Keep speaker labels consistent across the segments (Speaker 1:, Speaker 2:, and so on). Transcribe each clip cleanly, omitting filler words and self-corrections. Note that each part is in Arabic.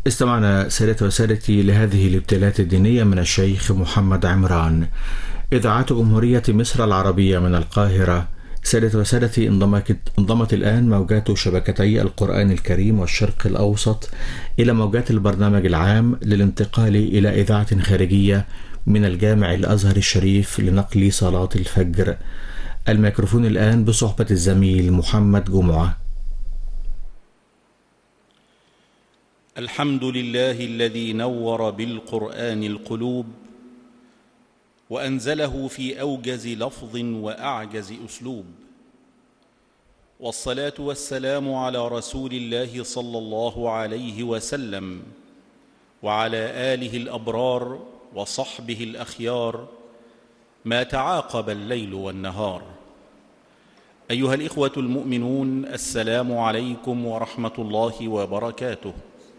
Speaker 1: استمعنا سادتي وسادتي لهذه الابتلاءات الدينية من الشيخ محمد عمران. إذاعة جمهورية مصر العربية من القاهرة. سادتي وسادتي، انضمت الآن موجات شبكتي القرآن الكريم والشرق الأوسط إلى موجات البرنامج العام للانتقال إلى إذاعة خارجية من الجامع الأزهر الشريف لنقل صلاة الفجر. الميكروفون الآن بصحبة الزميل محمد جمعة.
Speaker 2: الحمد لله الذي نور بالقرآن القلوب وأنزله في أوجز لفظ وأعجز أسلوب، والصلاة والسلام على رسول الله صلى الله عليه وسلم وعلى آله الأبرار وصحبه الأخيار ما تعاقب الليل والنهار. أيها الإخوة المؤمنون، السلام عليكم ورحمة الله وبركاته.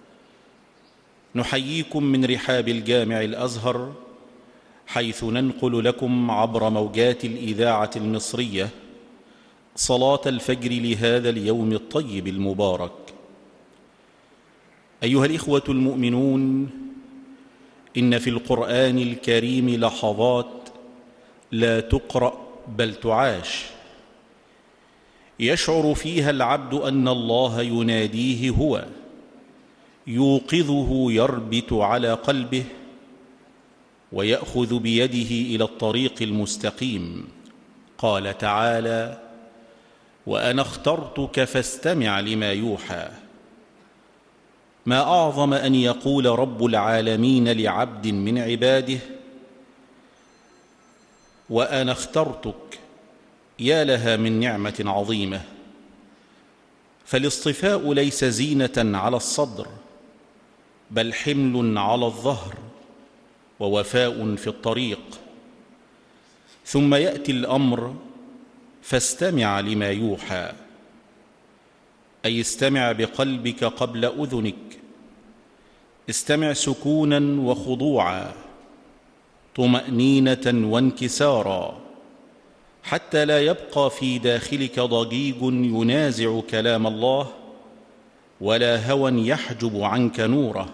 Speaker 2: نحييكم من رحاب الجامع الأزهر، حيث ننقل لكم عبر موجات الإذاعة المصرية صلاة الفجر لهذا اليوم الطيب المبارك. أيها الإخوة المؤمنون، إن في القرآن الكريم لحظات لا تقرأ بل تعاش، يشعر فيها العبد أن الله يناديه هو، يوقظه يربت على قلبه ويأخذ بيده إلى الطريق المستقيم. قال تعالى: وأنا اخترتك فاستمع لما يوحى. ما أعظم أن يقول رب العالمين لعبد من عباده: وأنا اخترتك. يا لها من نعمة عظيمة. فالاصطفاء ليس زينة على الصدر، بل حمل على الظهر ووفاء في الطريق. ثم يأتي الأمر: فاستمع لما يوحى، أي استمع بقلبك قبل أذنك. استمع سكونا وخضوعا، طمأنينة وانكسارا، حتى لا يبقى في داخلك ضجيج ينازع كلام الله، ولا هوى يحجب عنك نوره.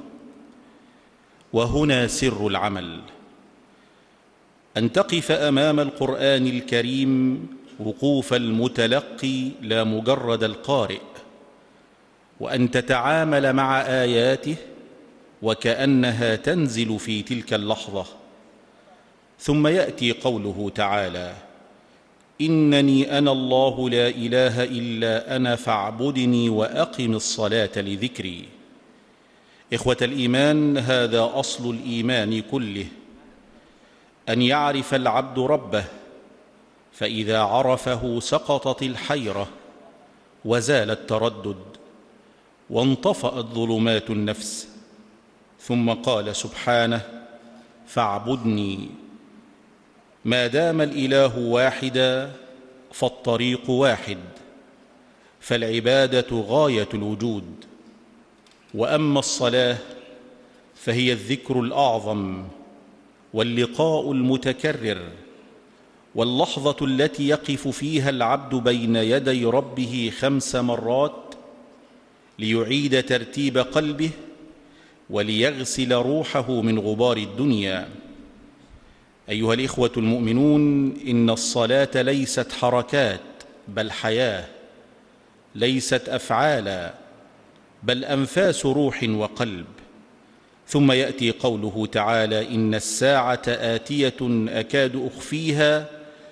Speaker 2: وهنا سر العمل: أن تقف أمام القرآن الكريم وقوف المتلقي لا مجرد القارئ، وأن تتعامل مع آياته وكأنها تنزل في تلك اللحظة. ثم يأتي قوله تعالى: إنني أنا الله لا إله إلا أنا فاعبدني وأقم الصلاة لذكري. إخوة الإيمان، هذا أصل الإيمان كله، أن يعرف العبد ربه، فإذا عرفه سقطت الحيرة وزال التردد وانطفأت ظلمات النفس. ثم قال سبحانه: فاعبدني. ما دام الإله واحدا فالطريق واحد، فالعبادة غاية الوجود. وأما الصلاة فهي الذكر الأعظم واللقاء المتكرر، واللحظة التي يقف فيها العبد بين يدي ربه 5 مرات ليعيد ترتيب قلبه وليغسل روحه من غبار الدنيا. أيها الإخوة المؤمنون، إن الصلاة ليست حركات بل حياة، ليست أفعالا بل أنفاس روح وقلب. ثم يأتي قوله تعالى: إن الساعة آتية أكاد أخفيها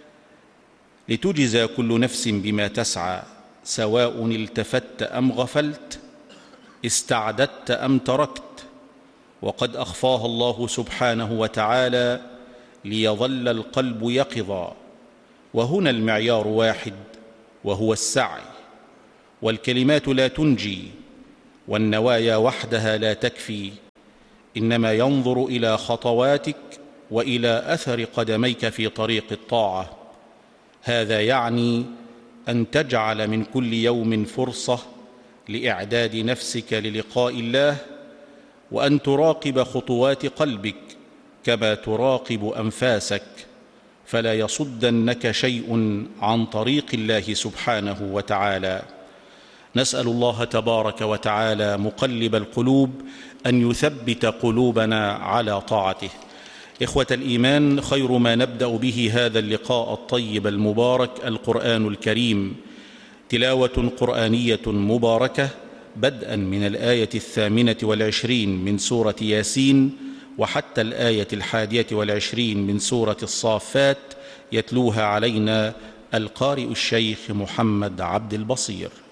Speaker 2: لتجزى كل نفس بما تسعى، سواء التفت أم غفلت، استعددت أم تركت. وقد أخفاها الله سبحانه وتعالى ليظل القلب يقظا. وهنا المعيار واحد، وهو السعي. والكلمات لا تنجي، والنوايا وحدها لا تكفي، إنما ينظر إلى خطواتك وإلى أثر قدميك في طريق الطاعة. هذا يعني أن تجعل من كل يوم فرصة لإعداد نفسك للقاء الله، وأن تراقب خطوات قلبك كما تراقب أنفاسك، فلا يصدنك شيء عن طريق الله سبحانه وتعالى. نسأل الله تبارك وتعالى مقلب القلوب أن يثبت قلوبنا على طاعته. إخوة الإيمان، خير ما نبدأ به هذا اللقاء الطيب المبارك القرآن الكريم، تلاوة قرآنية مباركة بدءا من الآية 28 من سورة ياسين وحتى الآية 21 من سورة الصافات، يتلوها علينا القارئ الشيخ محمد عبد البصير.